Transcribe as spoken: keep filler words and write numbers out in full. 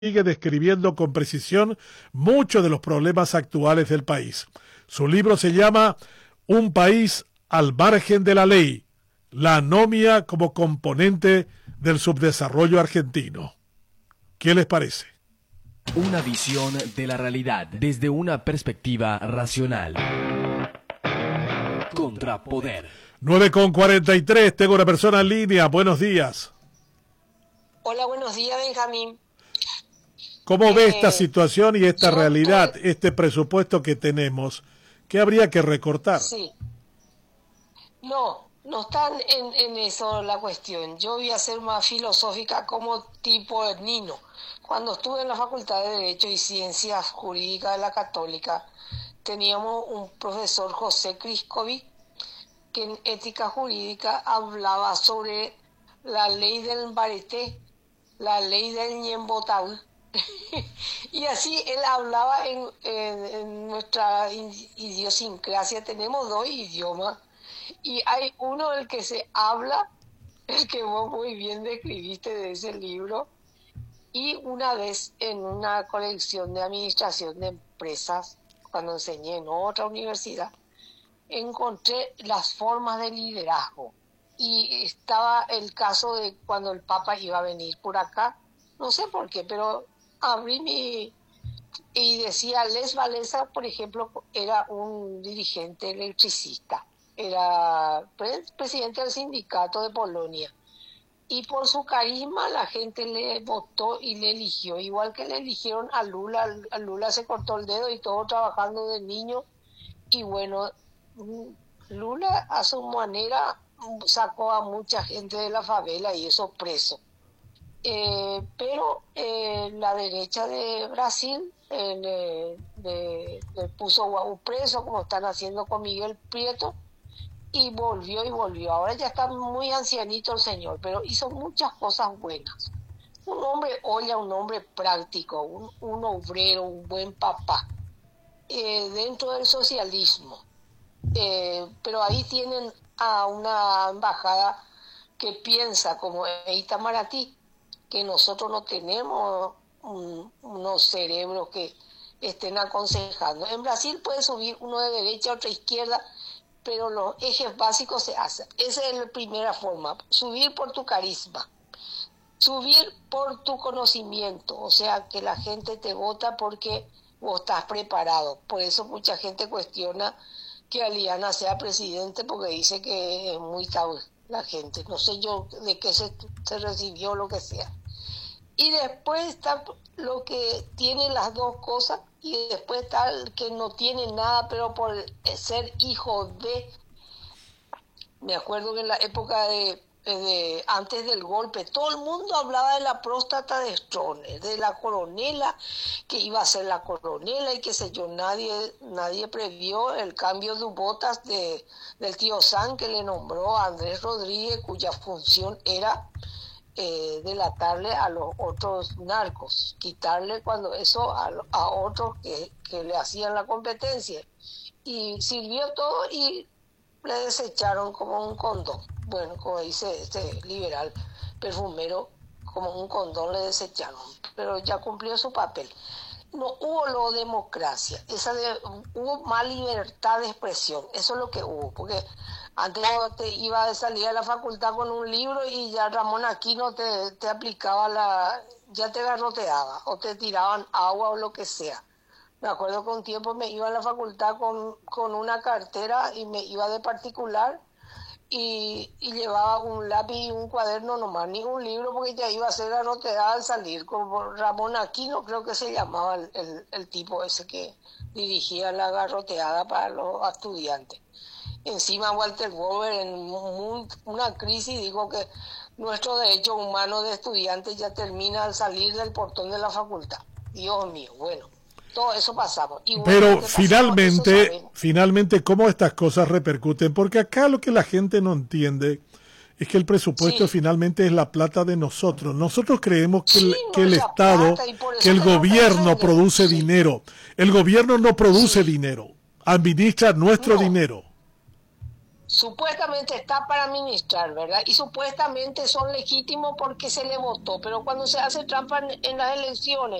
sigue describiendo con precisión muchos de los problemas actuales del país. Su libro se llama Un país al margen de la ley, la anomia como componente del subdesarrollo argentino. ¿Qué les parece? Una visión de la realidad desde una perspectiva racional. Contrapoder. nueve con cuarenta y tres, tengo una persona en línea. Buenos días. Hola, buenos días, Benjamín. ¿Cómo eh, ve esta situación y esta realidad, estoy... este presupuesto que tenemos? ¿Qué habría que recortar? Sí. No, no están en, en eso la cuestión. Yo voy a ser más filosófica como tipo Nino. Cuando estuve en la Facultad de Derecho y Ciencias Jurídicas de la Católica, teníamos un profesor, José Criscovi, que en ética jurídica hablaba sobre la ley del Bareté, la ley del Ñembotal. Y así él hablaba en, en, en nuestra idiosincrasia. Tenemos dos idiomas y hay uno el que se habla, el que vos muy bien describiste de ese libro, y una vez en una colección de administración de empresas, cuando enseñé en otra universidad, encontré las formas de liderazgo y estaba el caso de cuando el Papa iba a venir por acá, no sé por qué, pero abrí mi... y decía, Les Walesa, por ejemplo, era un dirigente electricista, era pre- presidente del sindicato de Polonia, y por su carisma la gente le votó y le eligió, igual que le eligieron a Lula. A Lula se cortó el dedo y todo trabajando de niño, y bueno, Lula a su manera sacó a mucha gente de la favela y eso preso. Eh, pero eh, la derecha de Brasil eh, le, le, le puso Guau preso, como están haciendo con Miguel Prieto, y volvió y volvió. Ahora ya está muy ancianito el señor, pero hizo muchas cosas buenas. Un hombre olla, un hombre práctico, un, un obrero, un buen papá, eh, dentro del socialismo. Eh, pero ahí tienen a una embajada que piensa como Itamaraty, que nosotros no tenemos un, unos cerebros que estén aconsejando. En Brasil puede subir uno de derecha, otro de izquierda, pero los ejes básicos se hacen. Esa es la primera forma, subir por tu carisma, subir por tu conocimiento, o sea, que la gente te vota porque vos estás preparado. Por eso mucha gente cuestiona que Aliana sea presidente, porque dice que es muy tabú la gente. No sé yo de qué se, se recibió, lo que sea. Y después está lo que tiene las dos cosas, y después está el que no tiene nada, pero por ser hijo de... Me acuerdo que en la época de, de antes del golpe, todo el mundo hablaba de la próstata de Stroessner, de la coronela, que iba a ser la coronela y qué sé yo. Nadie, nadie previó el cambio de botas de, del tío San, que le nombró a Andrés Rodríguez, cuya función era... Eh, delatarle a los otros narcos, quitarle cuando eso a, a otros que, que le hacían la competencia, y sirvió todo y le desecharon como un condón. Bueno, como dice este liberal perfumero, como un condón le desecharon, pero ya cumplió su papel. No hubo lo democracia, esa de, hubo más libertad de expresión, eso es lo que hubo, porque antes te iba a salir a la facultad con un libro y ya Ramón Aquino te, te aplicaba la, ya te garroteaba, o te tiraban agua o lo que sea. Me acuerdo que un tiempo me iba a la facultad con, con una cartera y me iba de particular, y, y llevaba un lápiz y un cuaderno nomás, ni un libro, porque ya iba a ser garroteada al salir. Como Ramón Aquino creo que se llamaba el, el, el tipo ese que dirigía la garroteada para los estudiantes. Encima Walter Bober en un, una crisis dijo que nuestro derecho humano de estudiantes ya termina al salir del portón de la facultad. Dios mío, bueno, todo eso pasamos. Y bueno, Pero pasamos, finalmente, finalmente, ¿cómo estas cosas repercuten? Porque acá lo que la gente no entiende es que el presupuesto sí. finalmente es la plata de nosotros. Nosotros creemos que, sí, el, que el Estado, que el gobierno produce sí. dinero. El gobierno no produce sí. dinero, administra nuestro no. dinero. supuestamente está para administrar, ¿verdad? Y supuestamente son legítimos porque se le votó, pero cuando se hace trampa en, en las elecciones,